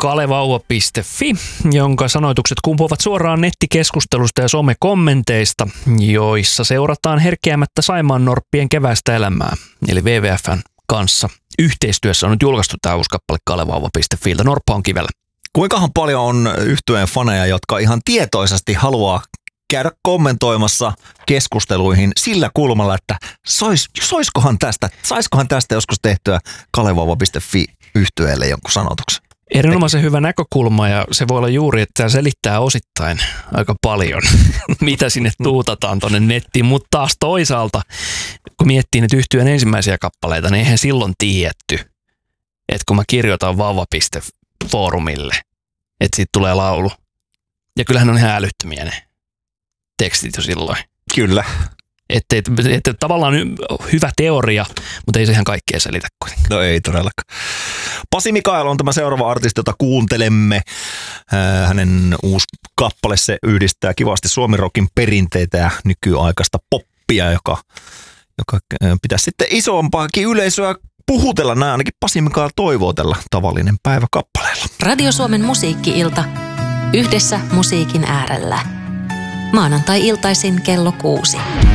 kalevauva.fi, jonka sanoitukset kumpuavat suoraan nettikeskustelusta ja somekommenteista, joissa seurataan herkeämättä Saimaannorppien keväistä elämää, eli WWF:n kanssa. Yhteistyössä on nyt julkaistu tämä uusi kappale kalevauva.filtä. Norppa on kivellä. Kuinkahan paljon on yhtyeen faneja, jotka ihan tietoisesti haluaa käydä kommentoimassa keskusteluihin sillä kulmalla, että saisikohan tästä joskus tehtyä kalevauva.fi yhtyeelle jonkun sanotuksen? Erinomaisen hyvä näkökulma, ja se voi olla juuri, että tämä selittää osittain aika paljon, mitä sinne tuutataan tuonne nettiin, mutta taas toisaalta, kun miettii nyt yhtyeen ensimmäisiä kappaleita, niin eihän silloin tiedetty, että kun mä kirjoitan vauva.forumille, että siitä tulee laulu. Ja kyllähän on ihan älyttömiä ne tekstit jo silloin. Kyllä. Että tavallaan hyvä teoria, mutta ei se ihan kaikkea selitä kuitenkaan. No ei todellakaan. Pasi Mikael on tämä seuraava artisti, jota kuuntelemme. Hänen uusi kappale, se yhdistää kivasti suomirockin perinteitä ja nykyaikaista poppia, joka pitäisi sitten isompaakin yleisöä puhutella. Näin ainakin Pasi Mikael toivoo tällä Tavallinen päivä -kappaleella. Radio Suomen musiikki-ilta. Yhdessä musiikin äärellä. Maanantai-iltaisin kello 6.